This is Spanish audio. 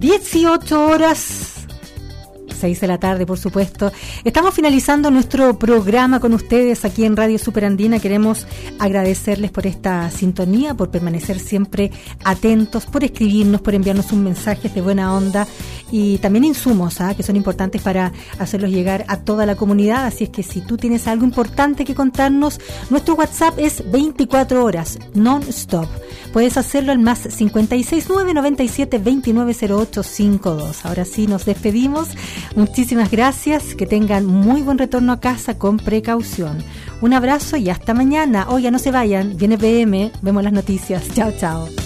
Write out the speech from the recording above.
18 horas. 6 de la tarde, por supuesto. Estamos finalizando nuestro programa con ustedes aquí en Radio Superandina. Queremos agradecerles por esta sintonía, por permanecer siempre atentos, por escribirnos, por enviarnos un mensaje de buena onda y también insumos que son importantes para hacerlos llegar a toda la comunidad. Así es que si tú tienes algo importante que contarnos, nuestro WhatsApp es 24 horas, non-stop. Puedes hacerlo al más 56997290852. Ahora sí, nos despedimos. Muchísimas gracias, que tengan muy buen retorno a casa con precaución. Un abrazo y hasta mañana. Oiga, no se vayan, viene PM, vemos las noticias. Chao, chao.